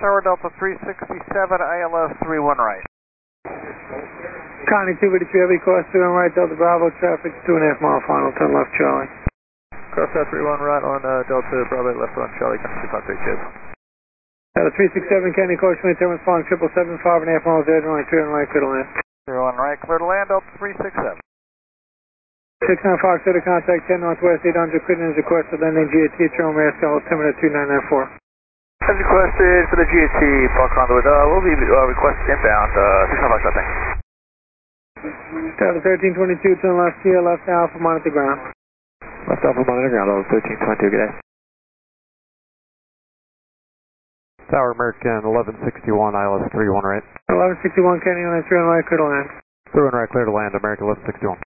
Tower Delta 367, ILS 31 right. Connie 283 Heavy, course 31 right, Delta Bravo, traffic 2.5 mile final, turn left Charlie. Cross out 31 right on Delta Bravo, left on Charlie, country 253, cheers. Delta 367, Kenny, course 20, turn following 777, 5.5 miles, dead right, turn right, clear to land. 31 right, clear to land, Delta 367. 69 Fox, to contact 10 Northwest 800, Clinton is requested landing GAT, Jerome Rascal, altimeter 2994. As requested for the GAT, Park Conduit, we'll be requested inbound, 695 Fox, I think. Delta 1322, turn left here, left Alpha, monitor ground. Left Alpha monitor ground, level 1322, good day. Tower American 1161, ILS 31 right. 1161, Kenny, on 31 right, clear to land. 31 right, clear to land, American 1161.